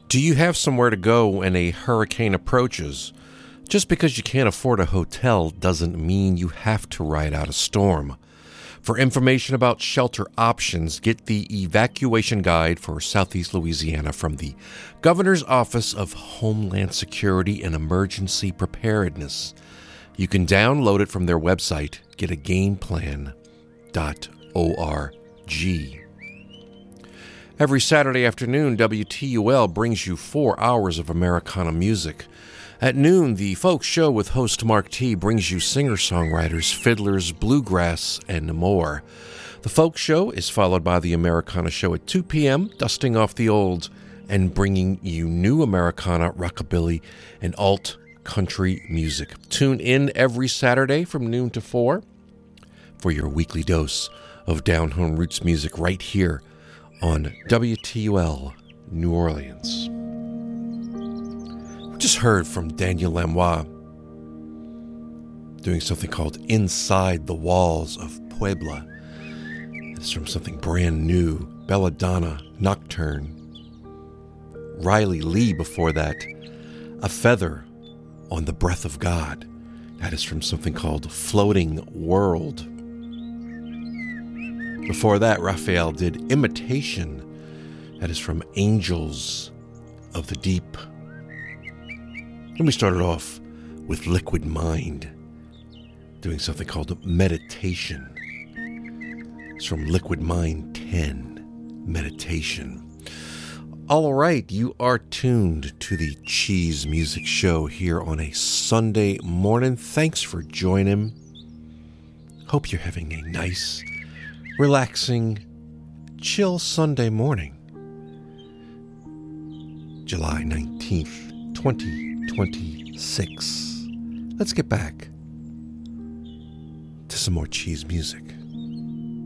Do you have somewhere to go when a hurricane approaches? Just because you can't afford a hotel doesn't mean you have to ride out a storm. For information about shelter options, get the evacuation guide for Southeast Louisiana from the Governor's Office of Homeland Security and Emergency Preparedness. You can download it from their website, getagameplan.org. Every Saturday afternoon, WTUL brings you 4 hours of Americana music. At noon, the Folk Show with host Mark T brings you singer-songwriters, fiddlers, bluegrass, and more. The Folk Show is followed by the Americana Show at 2 p.m., dusting off the old and bringing you new Americana, rockabilly, and alt-country music. Tune in every Saturday from noon to 4 for your weekly dose of down-home roots music right here on WTUL New Orleans. We just heard from Daniel Lanois doing something called Inside the Walls of Puebla. It's from something brand new, Belladonna Nocturne. Riley Lee before that, A Feather on the Breath of God. That is from something called Floating World. Before that, Raphael did Imitation. That is from Angels of the Deep. And we started off with Liquid Mind, doing something called Meditation. It's from Liquid Mind 10, Meditation. All right, you are tuned to the Cheese Music Show here on a Sunday morning. Thanks for joining. Hope you're having a nice, relaxing, chill Sunday morning. July 19th, 2026. Let's get back to some more cheese music.